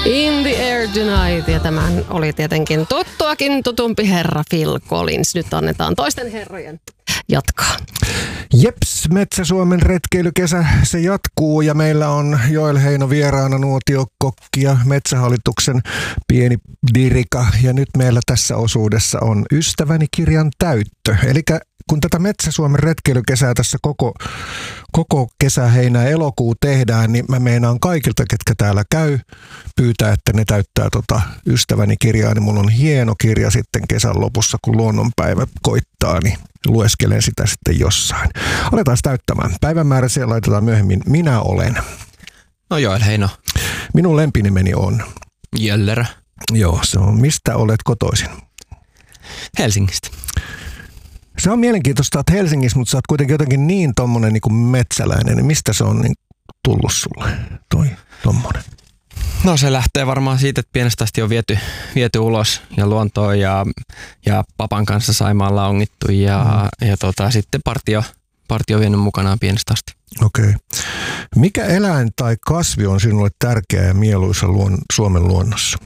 In the Air Tonight, ja tämän oli tietenkin tuttuakin tutumpi herra Phil Collins. Nyt annetaan toisten herrojen jatkaa. Jeps, Metsä-Suomen retkeilykesä, se jatkuu ja meillä on Joel Heino vieraana, nuotiokokki ja Metsähallituksen pieni dirika. Ja nyt meillä tässä osuudessa on Ystäväni kirjan täyttö. Eli kun tätä Metsä-Suomen retkeilykesää tässä koko kesä, heinä ja elokuu tehdään, niin mä meinaan kaikilta, ketkä täällä käy, pyytää, että ne täyttää Ystäväni kirjaa. Niin mulla on hieno kirja sitten kesän lopussa, kun luonnonpäivä koittaa, niin lueskelen sitä sitten jossain. Aletaan täyttämään. Päivämäärä siellä laitetaan myöhemmin. Minä olen. No Joel Heino. Minun lempinimeni on. Jöllerä. Joo, se on. Mistä olet kotoisin? Helsingistä. Se on mielenkiintoista, että Helsingissä, mutta sä oot kuitenkin jotenkin niin tommonen niin kuin metsäläinen. Niin mistä se on niin tullut sulle, tommonen? No se lähtee varmaan siitä, että pienestä asti on viety ulos ja luontoon ja papan kanssa Saimaalla ongittu ja sitten partio vienyt mukanaan pienestä asti. Okei. Mikä eläin tai kasvi on sinulle tärkeä ja mieluisa Suomen luonnossa?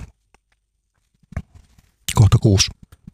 Kohta 6.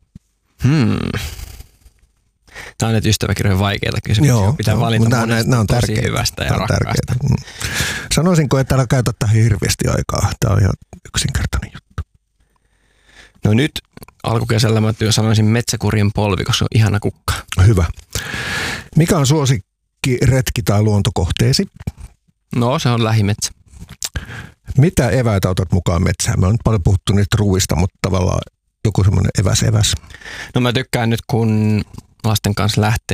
Tämä on nyt ystäväkirjojen vaikeita kysymyksiä. Joo, pitää valita nämä on tosi tärkeitä, hyvästä ja rakkaasta. Sanoisinko, että älä käytä tähän hirveästi aikaa. Tämä on ihan yksinkertainen juttu. No nyt alkukesällä mä sanoisin metsäkurjen polvi, koska se on ihana kukka. Hyvä. Mikä on suosikki retki tai luontokohteesi? No se on lähimetsä. Mitä eväitä otat mukaan metsään? Me on nyt paljon puhuttu niistä ruuista, mutta tavallaan joku semmoinen eväs. No mä tykkään nyt, kun lasten kanssa lähtee,